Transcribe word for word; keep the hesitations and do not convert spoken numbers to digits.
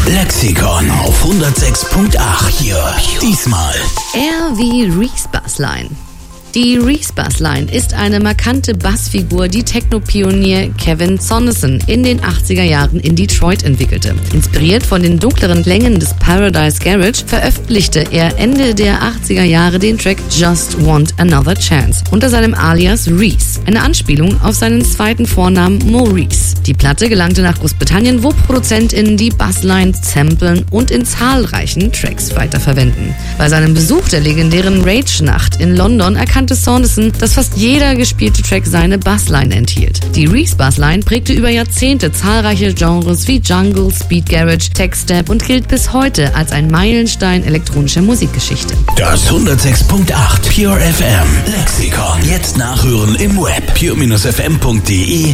Lexikon auf hundertsechs Komma acht. Hier, diesmal. R wie Reese Bassline. Die Reese Bassline ist eine markante Bassfigur, die Techno-Pionier Kevin Saunderson in den achtziger Jahren in Detroit entwickelte. Inspiriert von den dunkleren Klängen des Paradise Garage veröffentlichte er Ende der achtziger Jahre den Track Just Want Another Chance unter seinem Alias Reese, eine Anspielung auf seinen zweiten Vornamen Maurice. Die Platte gelangte nach Großbritannien, wo ProduzentInnen die Bassline samplen und in zahlreichen Tracks weiterverwenden. Bei seinem Besuch der legendären Rage-Nacht in London erkannte Saunderson, dass fast jeder gespielte Track seine Bassline enthielt. Die Reese Bassline prägte über Jahrzehnte zahlreiche Genres wie Jungle, Speed Garage, Tech-Step und gilt bis heute als ein Meilenstein elektronischer Musikgeschichte. Das hundertsechs Komma acht Pure F M Lexikon. Jetzt nachhören im Web pure Bindestrich f m punkt de